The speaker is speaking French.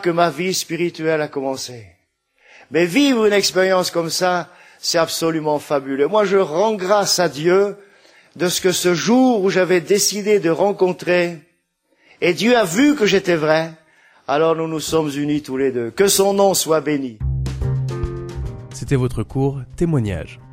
que ma vie spirituelle a commencé. Mais vivre une expérience comme ça, c'est absolument fabuleux. Moi, je rends grâce à Dieu de ce que ce jour où j'avais décidé de rencontrer, et Dieu a vu que j'étais vrai, alors nous nous sommes unis tous les deux. Que son nom soit béni. C'était votre cours Témoignage.